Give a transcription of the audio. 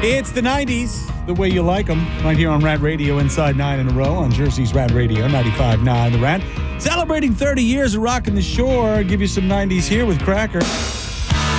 It's the 90s, the way you like them, right here on Rad Radio, inside 9 in a row on Jersey's Rad Radio, 95.9 The Rad. Celebrating 30 years of rocking the shore. Give you some 90s here with Cracker.